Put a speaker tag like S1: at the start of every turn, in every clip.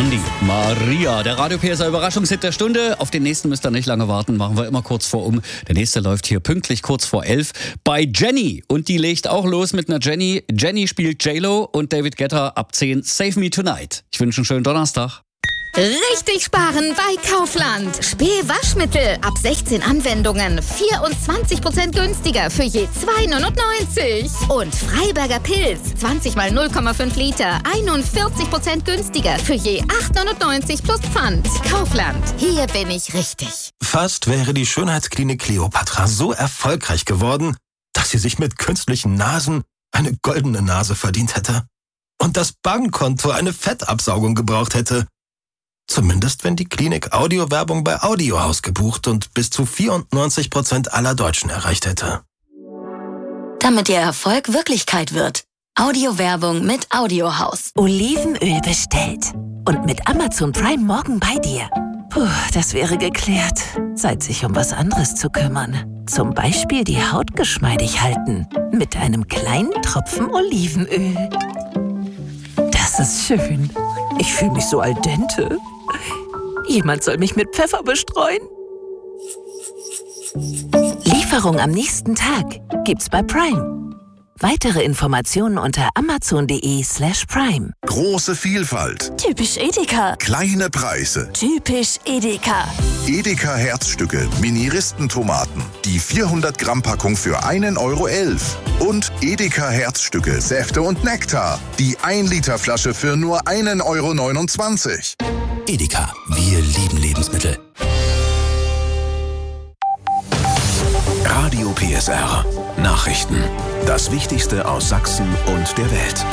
S1: Blondie, Maria, der Radio PSR Überraschungshit der Stunde. Auf den nächsten müsst ihr nicht lange warten, machen wir immer kurz vor um. Der nächste läuft hier pünktlich kurz vor 11 bei Jenny. Und die legt auch los mit einer Jenny. Jenny spielt J-Lo und David Guetta ab 10 Save Me Tonight. Ich wünsche einen schönen Donnerstag.
S2: Richtig sparen bei Kaufland. Spee-Waschmittel ab 16 Anwendungen 24% günstiger für je 2,99. Und Freiberger Pilz 20 mal 0,5 Liter 41% günstiger für je 8,99 plus Pfand. Kaufland, hier bin ich richtig.
S3: Fast wäre die Schönheitsklinik Kleopatra so erfolgreich geworden, dass sie sich mit künstlichen Nasen eine goldene Nase verdient hätte. Und das Bankkonto eine Fettabsaugung gebraucht hätte. Zumindest wenn die Klinik Audiowerbung bei Audiohaus gebucht und bis zu 94% aller Deutschen erreicht hätte.
S4: Damit Ihr Erfolg Wirklichkeit wird. Audiowerbung mit Audiohaus.
S5: Olivenöl bestellt. Und mit Amazon Prime morgen bei dir. Puh, das wäre geklärt. Zeit, sich um was anderes zu kümmern. Zum Beispiel die Haut geschmeidig halten. Mit einem kleinen Tropfen Olivenöl. Das ist schön. Ich fühle mich so al dente. Jemand soll mich mit Pfeffer bestreuen. Lieferung am nächsten Tag gibt's bei Prime. Weitere Informationen unter amazon.de/prime.
S6: Große Vielfalt.
S5: Typisch Edeka.
S6: Kleine Preise.
S5: Typisch Edeka.
S6: Edeka Herzstücke, Mini-Ristentomaten. Die 400 Gramm Packung für 1,11 €. Und Edeka Herzstücke, Säfte und Nektar. Die 1 Liter Flasche für nur 1,29 €.
S3: Edeka, wir lieben Lebensmittel.
S7: Radio PSR. Nachrichten. Das Wichtigste aus Sachsen und der Welt.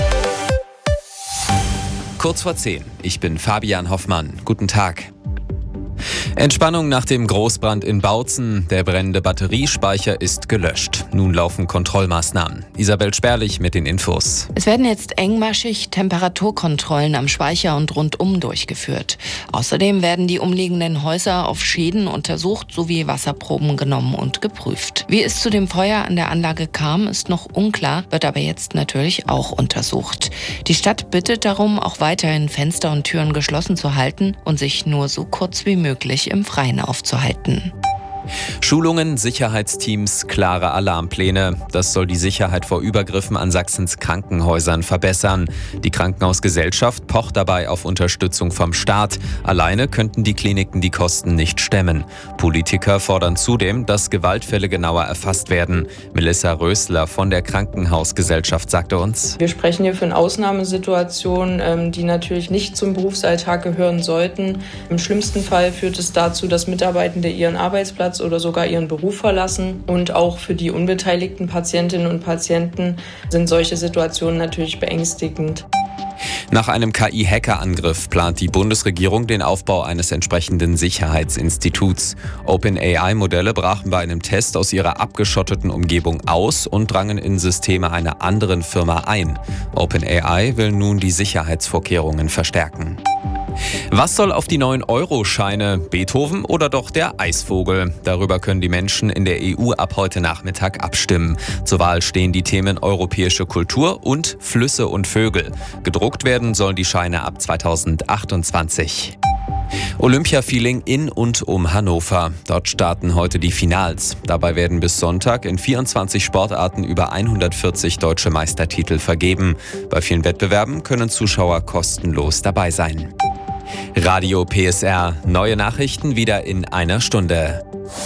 S8: Kurz vor 10. Ich bin Fabian Hoffmann. Guten Tag. Entspannung nach dem Großbrand in Bautzen. Der brennende Batteriespeicher ist gelöscht. Nun laufen Kontrollmaßnahmen. Isabel Sperlich mit den Infos.
S9: Es werden jetzt engmaschig Temperaturkontrollen am Speicher und rundum durchgeführt. Außerdem werden die umliegenden Häuser auf Schäden untersucht sowie Wasserproben genommen und geprüft. Wie es zu dem Feuer an der Anlage kam, ist noch unklar, wird aber jetzt natürlich auch untersucht. Die Stadt bittet darum, auch weiterhin Fenster und Türen geschlossen zu halten und sich nur so kurz wie möglich im Freien aufzuhalten.
S8: Schulungen, Sicherheitsteams, klare Alarmpläne. Das soll die Sicherheit vor Übergriffen an Sachsens Krankenhäusern verbessern. Die Krankenhausgesellschaft pocht dabei auf Unterstützung vom Staat. Alleine könnten die Kliniken die Kosten nicht stemmen. Politiker fordern zudem, dass Gewaltfälle genauer erfasst werden. Melissa Rösler von der Krankenhausgesellschaft sagte uns:
S10: Wir sprechen hier von Ausnahmesituationen, die natürlich nicht zum Berufsalltag gehören sollten. Im schlimmsten Fall führt es dazu, dass Mitarbeitende ihren Arbeitsplatz oder sogar ihren Beruf verlassen. Und auch für die unbeteiligten Patientinnen und Patienten sind solche Situationen natürlich beängstigend.
S8: Nach einem KI-Hacker-Angriff plant die Bundesregierung den Aufbau eines entsprechenden Sicherheitsinstituts. OpenAI-Modelle brachen bei einem Test aus ihrer abgeschotteten Umgebung aus und drangen in Systeme einer anderen Firma ein. OpenAI will nun die Sicherheitsvorkehrungen verstärken. Was soll auf die 9-Euro-Scheine? Beethoven oder doch der Eisvogel? Darüber können die Menschen in der EU ab heute Nachmittag abstimmen. Zur Wahl stehen die Themen europäische Kultur und Flüsse und Vögel. Gedruckt werden sollen die Scheine ab 2028. Olympia-Feeling in und um Hannover. Dort starten heute die Finals. Dabei werden bis Sonntag in 24 Sportarten über 140 deutsche Meistertitel vergeben. Bei vielen Wettbewerben können Zuschauer kostenlos dabei sein. Radio PSR. Neue Nachrichten wieder in einer Stunde.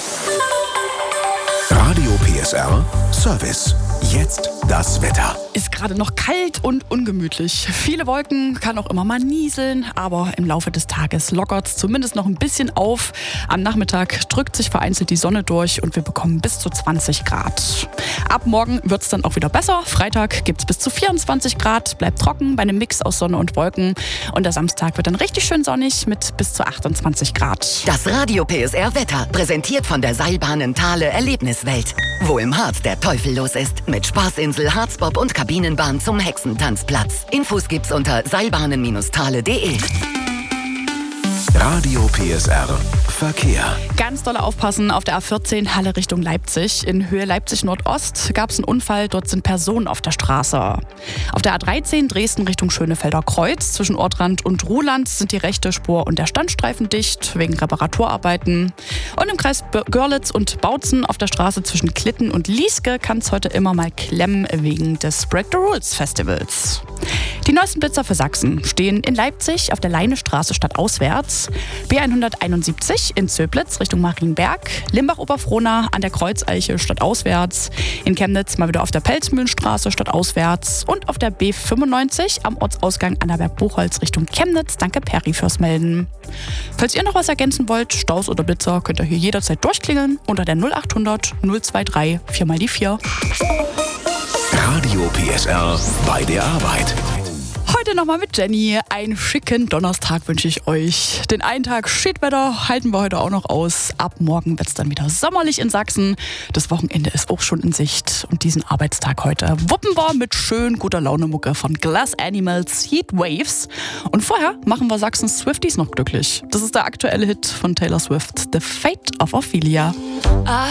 S7: Radio PSR Service. Jetzt das Wetter.
S11: Ist gerade noch kalt und ungemütlich. Viele Wolken, kann auch immer mal nieseln, aber im Laufe des Tages lockert es zumindest noch ein bisschen auf. Am Nachmittag drückt sich vereinzelt die Sonne durch und wir bekommen bis zu 20 Grad. Ab morgen wird es dann auch wieder besser. Freitag gibt es bis zu 24 Grad, bleibt trocken bei einem Mix aus Sonne und Wolken. Und der Samstag wird dann richtig schön sonnig mit bis zu 28 Grad.
S12: Das Radio PSR Wetter, präsentiert von der Seilbahnen Thale Erlebniswelt. Wo im Harz der Teufel los ist, mit Spaßinsel, Harzbob und Kabinenbahn zum Hexentanzplatz. Infos gibt's unter seilbahnen-thale.de.
S7: Radio PSR Verkehr.
S11: Ganz doll aufpassen auf der A14 Halle Richtung Leipzig. In Höhe Leipzig-Nordost gab es einen Unfall, dort sind Personen auf der Straße. Auf der A13 Dresden Richtung Schönefelder Kreuz. Zwischen Ortrand und Ruhland sind die rechte Spur und der Standstreifen dicht wegen Reparaturarbeiten. Und im Kreis Görlitz und Bautzen auf der Straße zwischen Klitten und Lieske kann es heute immer mal klemmen wegen des Break the Rules Festivals. Die neuesten Blitzer für Sachsen stehen in Leipzig auf der Leinestraße stadtauswärts, B171 in Zöblitz Richtung Marienberg, Limbach-Oberfrohna an der Kreuzeiche stadtauswärts, in Chemnitz mal wieder auf der Pelzmühlenstraße stadtauswärts und auf der B95 am Ortsausgang Annaberg-Buchholz Richtung Chemnitz. Danke Peri fürs Melden. Falls ihr noch was ergänzen wollt, Staus oder Blitzer, könnt ihr hier jederzeit durchklingeln unter der 0800 023 4x4.
S7: Radio PSR bei der Arbeit.
S11: Heute nochmal mit Jenny. Einen schicken Donnerstag wünsche ich euch. Den einen Tag Spätwetter halten wir heute auch noch aus. Ab morgen wird es dann wieder sommerlich in Sachsen. Das Wochenende ist auch schon in Sicht. Und diesen Arbeitstag heute wuppen wir mit schön guter Laune-Mucke von Glass Animals, Heat Waves. Und vorher machen wir Sachsens Swifties noch glücklich. Das ist der aktuelle Hit von Taylor Swift, The Fate of Ophelia.